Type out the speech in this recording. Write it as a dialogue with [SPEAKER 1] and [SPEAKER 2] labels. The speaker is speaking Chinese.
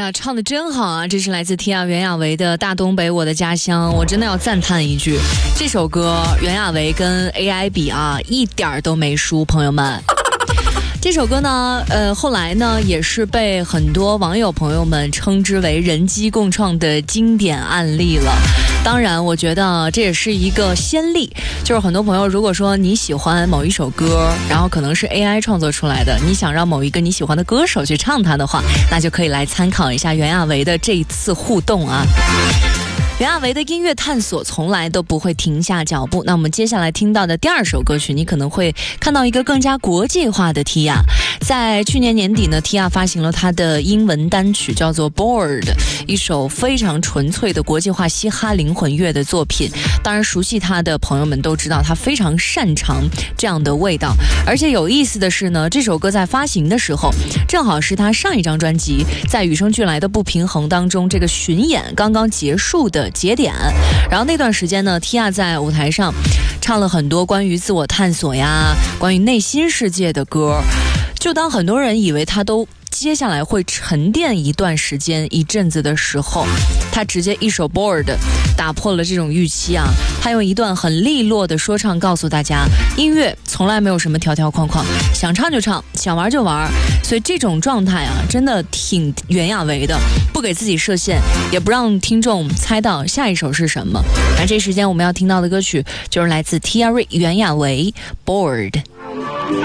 [SPEAKER 1] 呀，唱得真好啊！这是来自 Tia 袁娅维的《大东北我的家乡》，我真的要赞叹一句，这首歌袁娅维跟 AI 比啊，一点都没输，朋友们。这首歌呢，后来呢也是被很多网友朋友们称之为人机共创的经典案例了。当然，我觉得这也是一个先例，就是很多朋友如果说你喜欢某一首歌，然后可能是 AI 创作出来的，你想让某一个你喜欢的歌手去唱它的话，那就可以来参考一下袁娅维的这一次互动啊。袁娅维的音乐探索从来都不会停下脚步。那我们接下来听到的第二首歌曲，你可能会看到一个更加国际化的 Tia。在去年年底呢 ，Tia 发行了她的英文单曲，叫做 Bored， 一首非常纯粹的国际化嘻哈灵魂乐的作品。当然，熟悉她的朋友们都知道，她非常擅长这样的味道。而且有意思的是呢，这首歌在发行的时候，正好是她上一张专辑在与生俱来的不平衡当中，这个巡演刚刚结束的节点。然后那段时间呢 Tia 在舞台上唱了很多关于自我探索呀，关于内心世界的歌。就当很多人以为他都接下来会沉淀一段时间一阵子的时候，他直接一首 Bored 打破了这种预期啊！他用一段很利落的说唱告诉大家，音乐从来没有什么条条框框，想唱就唱，想玩就玩。所以这种状态啊，真的挺袁娅维的，不给自己设限，也不让听众猜到下一首是什么。而这时间我们要听到的歌曲就是来自 Tia 袁娅维 Bored。